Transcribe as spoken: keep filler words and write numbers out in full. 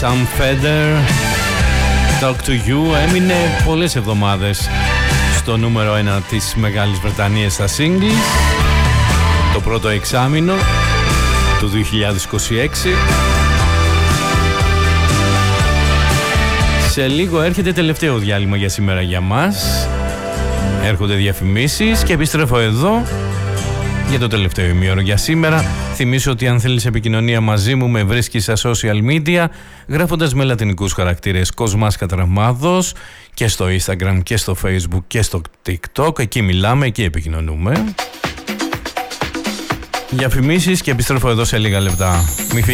Tom Feder, Talk to You, έμεινε πολλές εβδομάδες στο νούμερο ένα της Μεγάλης Βρετανίας στα singles, το πρώτο εξάμηνο του δύο χιλιάδες είκοσι έξι. Σε λίγο έρχεται τελευταίο διάλειμμα για σήμερα για μας. Έρχονται διαφημίσεις και επιστρέφω εδώ για το τελευταίο ημίωρο για σήμερα. Θυμίσω ότι αν θέλεις επικοινωνία μαζί μου, με βρίσκεις στα social media γράφοντας με λατινικούς χαρακτήρες Κοσμάς Κατραμάδος και στο Instagram και στο Facebook και στο TikTok. Εκεί μιλάμε, εκεί επικοινωνούμε. Διαφημίσεις και επιστρέφω εδώ σε λίγα λεπτά. Μη